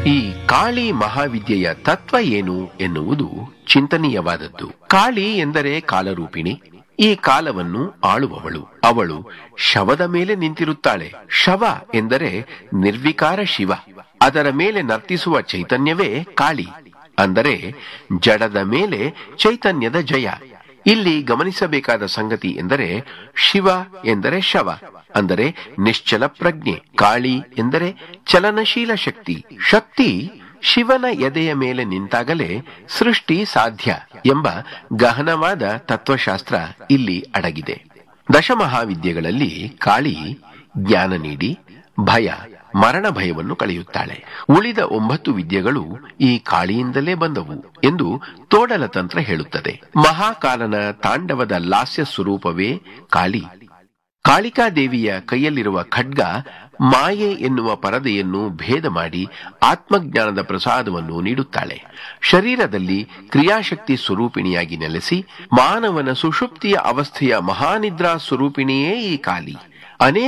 ಈ ಕಾಳಿ ಮಹಾವಿದ್ಯೆಯ ತತ್ವ ಏನು ಎನ್ನುವುದು ಚಿಂತನೀಯವಾದದ್ದು. ಕಾಳಿ ಎಂದರೆ ಕಾಲರೂಪಿಣಿ, ಈ ಕಾಲವನ್ನು ಆಳುವವಳು. ಅವಳು ಶವದ ಮೇಲೆ ನಿಂತಿರುತ್ತಾಳೆ. ಶವ ಎಂದರೆ ನಿರ್ವಿಕಾರ ಶಿವ, ಅದರ ಮೇಲೆ ನರ್ತಿಸುವ ಚೈತನ್ಯವೇ ಕಾಳಿ, ಅಂದರೆ ಜಡದ ಮೇಲೆ ಚೈತನ್ಯದ ಜಯ. ಇಲ್ಲಿ ಗಮನಿಸಬೇಕಾದ ಸಂಗತಿ ಎಂದರೆ ಶಿವ ಎಂದರೆ ಶವ, ಅಂದರೆ ನಿಶ್ಚಲ ಪ್ರಜ್ಞೆ. ಕಾಳಿ ಎಂದರೆ ಚಲನಶೀಲ ಶಕ್ತಿ. ಶಕ್ತಿ ಶಿವನ ಎದೆಯ ಮೇಲೆ ನಿಂತಾಗಲೇ ಸೃಷ್ಟಿ ಸಾಧ್ಯ ಎಂಬ ಗಹನವಾದ ತತ್ವಶಾಸ್ತ್ರ ಇಲ್ಲಿ ಅಡಗಿದೆ. ದಶಮಹಾವಿದ್ಯೆಗಳಲ್ಲಿ ಕಾಳಿ ಜ್ಞಾನ ನೀಡಿ ಭಯ, ಮರಣ ಭಯವನ್ನು ಕಳೆಯುತ್ತಾಳೆ. ಉಳಿದ 9 ವಿದ್ಯೆಗಳು ಈ ಕಾಳಿಯಿಂದಲೇ ಬಂದವು ಎಂದು ತೋಡಲ ತಂತ್ರ ಹೇಳುತ್ತದೆ. ಮಹಾಕಾಲನ ತಾಂಡವದ ಲಾಸ್ಯ ಸ್ವರೂಪವೇ ಕಾಳಿ. ಕಾಳಿಕಾದೇವಿಯ ಕೈಯಲ್ಲಿರುವ ಖಡ್ಗ ಮಾಯೆ ಎನ್ನುವ ಪರದೆಯನ್ನು ಭೇದ ಮಾಡಿ ಆತ್ಮಜ್ಞಾನದ ಪ್ರಸಾದವನ್ನು ನೀಡುತ್ತಾಳೆ. ಶರೀರದಲ್ಲಿ ಕ್ರಿಯಾಶಕ್ತಿ ಸ್ವರೂಪಿಣಿಯಾಗಿ ನೆಲೆಸಿ ಮಾನವನ ಸುಷುಪ್ತಿಯ ಅವಸ್ಥೆಯ ಮಹಾನಿದ್ರಾ ಸ್ವರೂಪಿಣಿಯೇ ಈ ಕಾಳಿ. ಅನೇಕ